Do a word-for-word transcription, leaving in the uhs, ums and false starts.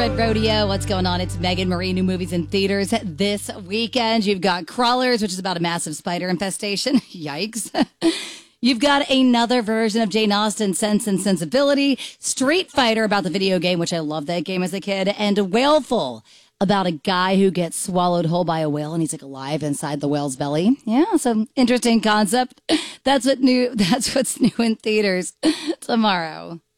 Red Rodeo. What's going on? It's Megan Marie. New movies in theaters this weekend. You've got Crawlers, which is about a massive spider infestation. Yikes. You've got another version of Jane Austen's Sense and Sensibility. Street Fighter, about the video game, which I loved that game as a kid. And Whaleful, about a guy who gets swallowed whole by a whale and he's like alive inside the whale's belly. Yeah, so interesting concept. That's what new. That's what's new in theaters tomorrow.